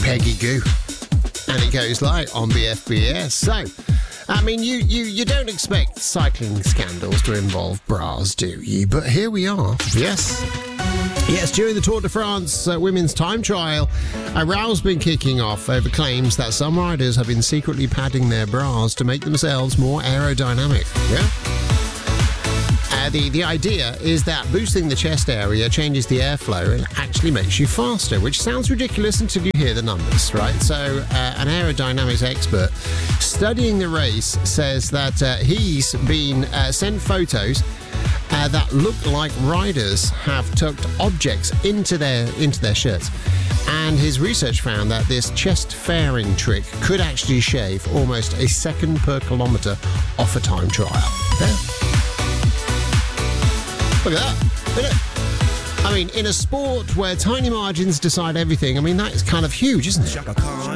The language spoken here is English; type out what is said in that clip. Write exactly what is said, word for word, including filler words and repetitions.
Peggy Goo. And it goes like on B F B S. So, I mean, you, you, you don't expect cycling scandals to involve bras, do you? But here we are. Yes. Yes, during the Tour de France uh, women's time trial, a row's been kicking off over claims that some riders have been secretly padding their bras to make themselves more aerodynamic. Yeah? Uh, the, the idea is that boosting the chest area changes the airflow and actually makes you faster, which sounds ridiculous until you hear the numbers, right? So uh, an aerodynamics expert studying the race says that uh, he's been uh, sent photos Uh, that look like riders have tucked objects into their into their shirts. And his research found that this chest fairing trick could actually shave almost a second per kilometre off a time trial. Yeah. Look at that, isn't it? I mean, in a sport where tiny margins decide everything, I mean, that is kind of huge, isn't it?